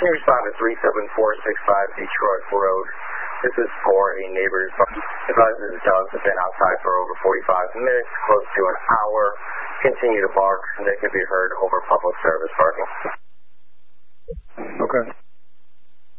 Can you respond to 37465 Detroit Road? This is for a neighbor's advises the dogs have been outside for over 45 minutes, close to an hour, continue to bark, and they could be heard over public service parking. Okay.